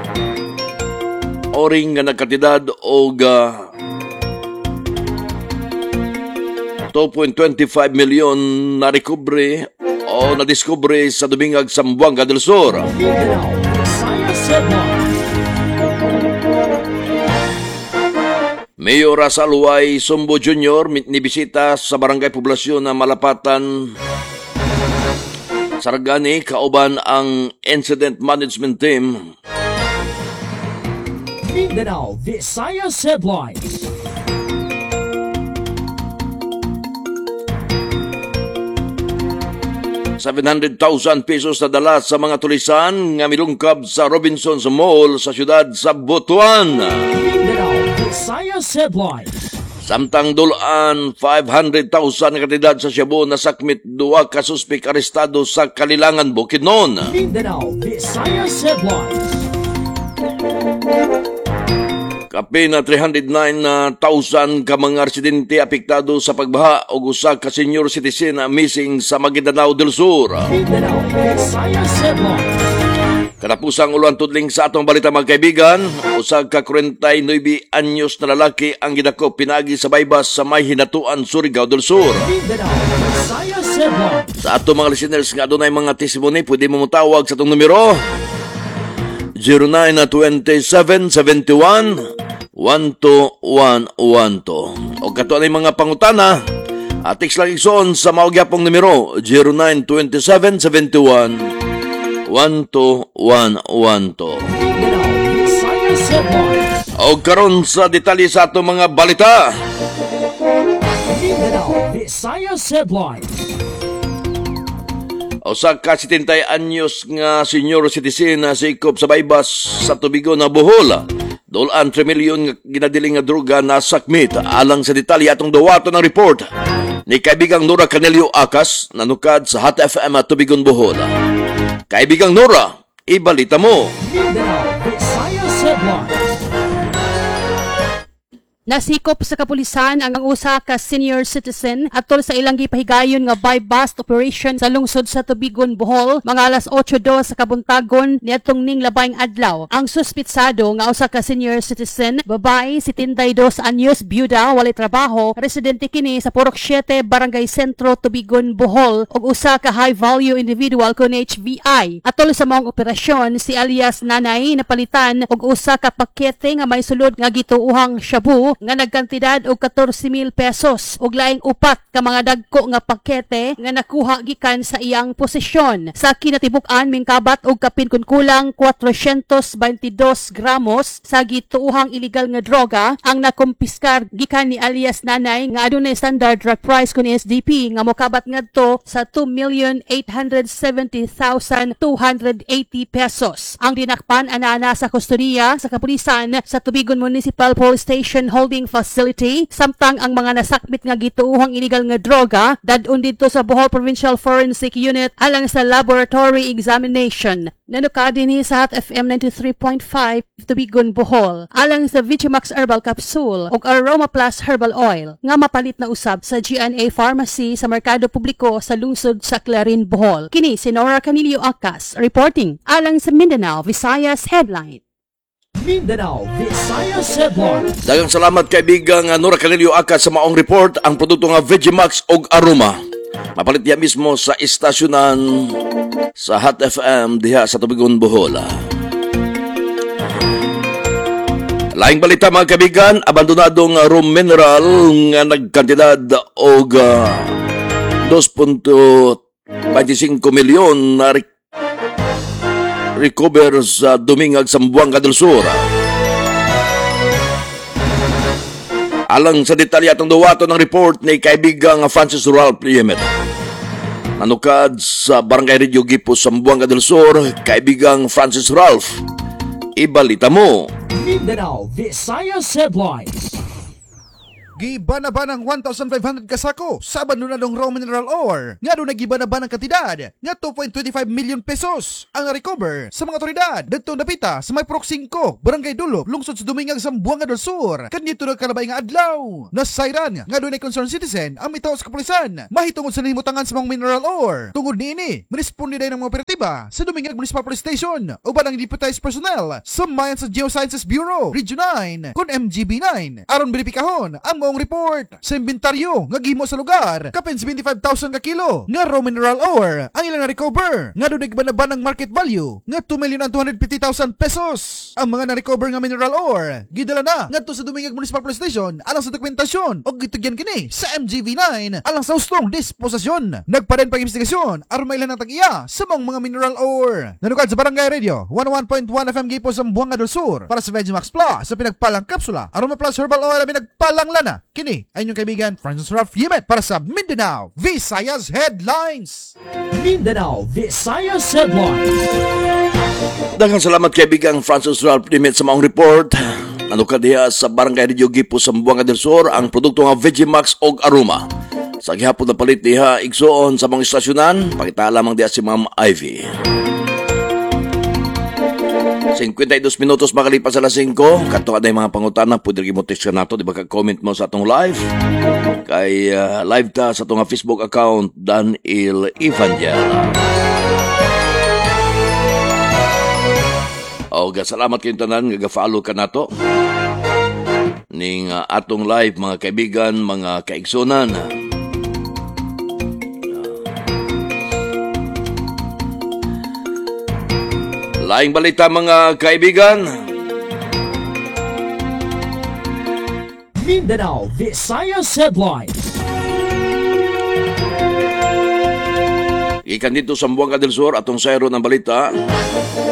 Oring nga nagkatidad og 2.25 milyon na recovery o nadiskubre sa Dumingag, Zamboanga del Sur. Mayor Asalway Sumbo Jr. nibisita sa barangay poblasyon na Malapatan, Saragani, kauban ang Incident Management Team. Mindanao Visayas Headlines. ₱700,000 na dala sa mga tulisan nga milungkab sa Robinson's Mall sa siyudad sa Butuan. Visayas Headlines. Samtang dulaan, 500,000 na katidad sa Cebu na sakmit duwa ka suspek arestado sa Kalilangan, Bukidnon. Mindanao Visayas Headlines. Kapi na 309,000 ka mga residente apektado sa pagbaha o usa ka senior citizen na missing sa Maguindanao del Sur. Mindanao Visayas Headlines. Katapusang ulan tudling sa atong balita mga kaibigan, usag ka 49 anyos na lalaki ang gidakop pinagi sa baybas sa may hinatuan Surigao del Sur. Sa atong mga listeners nga adunay mga testimony, pwede mo mutawag sa atong numero 0927-71-12112. O kato ang mga pangutana, text lang igsoon sa maugyapong numero 0927-71-12112. O karon sa detalye sa atong mga balita. Visayas Headlines. Usa ka 70 anyos nga senior citizen na sikop sa baybas sa Tubigon na Bohol. Dulaan 3 milyon nga ginadiling nga droga na sakmit. Alang sa detalye atong dawato ng report ni kaibigang Nora Canelio Acas nanukad sa Hot FM at Tubigon Bohol. Kaibigang Nora, ibalita mo. Nasikop sa kapulisan ang usa ka senior citizen atol sa ilang gipahigayon nga buy-bust operation sa lungsod sa Tubigon, Bohol, mga alas 8:02 sa kabuntagon niadtong ning labayng adlaw. Ang suspitsado nga usa ka senior citizen, babae, 72 anyos, byuda, walay trabaho, residente kini sa Purok 7, Barangay Sentro, Tubigon, Bohol, ug usa ka high-value individual kun HVI. Atol sa maong operasyon, si alias Nanay napalitan og usa ka pakete nga may sulod nga gituuhang shabu nga nagkantidad og 14,000 pesos ug laing upat ka mga dagko nga pakete nga nakuha gikan sa iyang posisyon. Sa kinatibuk-an mingkabat og kapin kun kulang 422 gramos sa gituuhang illegal nga droga ang nakumpiskar gikan ni alias Nanay nga adunay standard drug price kun SDP nga mokabat ngadto sa 2,870,280 pesos. Ang dinakpan anana sa kustodiya sa kapulisan sa Tubigon Municipal Police Station Holding Facility, samtang ang mga nasakmit nga gituuhang illegal nga droga dadun dito sa Bohol Provincial Forensic Unit alang sa laboratory examination. Nanukad dinhi sa Hot FM 93.5 Tubigon, Bohol alang sa Vigimax Herbal Capsule ug Aroma Plus Herbal Oil nga mapalit na usab sa GNA Pharmacy sa merkado publiko sa lungsod sa Clarin, Bohol. Kini si Nora Canelio Acas reporting alang sa Mindanao Visayas Headline. Mindanao Visayas Headlines. Daghang salamat kaibigang Nora Canelio Acas sa maong report. Ang produkto nga Vigimax og Aroma mapalit niya mismo sa istasyonan sa Hot FM diha sa Tubigon, Bohol. Laing balita mga kaibigan, abandonadong room mineral nga nagkantidad og 2.25 milyon na recover sa Dumingag, Zamboanga del Sur. Alang sa detalye atong duwato ng report ni kaibigang Francis Ralph Yemet. Nanukad sa Barangay Radio Gipos, Zamboanga del Sur, kaibigang Francis Ralph. Ibalita mo. Mindanao Visayas Headlines. Giba na ba ng 1,500 kasako sa abandonadong raw mineral ore? Nga doon nagiba na ba ng kantidad nga 2.25 million pesos ang recover sa mga otoridad dito napita sa may Prok 5, Barangay Dulop, lungsod sa Dumingag, Zamboanga del Sur. Kanito na kalabay nga adlaw. Nasayran nga doon ay concerned citizen ang mitaw sa kapulisan mahitungod sa nalimutangan sa mga mineral ore. Tungod niini, maresponde din ng mga operatiba sa Dumingag Municipal Police Station uban ang deputized personnel sa Mayan sa Geosciences Bureau, Region 9, kun MGB9 aron beripikahon ang maong report sa inventaryo nga gihimo sa lugar kapin 75,000 ka kilo nga raw mineral ore ang ilang na-recover nga doon nagbanaban ng market value nga 2,250,000 pesos. Ang mga na-recover nga mineral ore gidala na ngadto sa Dumingag Municipal Police Station alang sa dokumentasyon o gitugyan kini sa MGB9 alang sa hustong disposasyon. Nagparen pang investigasyon aron mailan ang tag-iya sa mga mineral ore. Nanukad sa Barangay Radio 101.1 FM Gipo sa Zamboanga del Sur para sa Vegimax Plus sa pinagpalang kapsula Aroma Plus Herbal Oil na pinagpalang lana. Kini ay inyong kaibigan Francis Ralph Yemet para sa Mindanao Visayas Headlines. Mindanao Visayas Headlines. Daghang salamat kaibigang Francis Ralph Yemet sa maong report. Nanukad diha sa Barangay Radio Gipo sa Zamboanga del Sur ang produkto nga Vegimax og Aroma. Sa gihapon na palit diha igsuon sa mga istasyonan, pakita lamang diha si Ma'am Ivy. 52 minutos makalipas sa alas 5. Kanto ka na yung mga pangutana, pwede rin mo text ka nato, di ba ka-comment mo sa atong live? Kay live ta sa atong Facebook account, Danil Evangel. O, salamat kayong tanan, nga-follow ka nato. Ning atong live, mga kaibigan, mga kaigsunan. Laing balita mga kaibigan. Mindanao Visayas Headlines. Ikan dito sa Zamboanga del Sur atong sayro ng balita.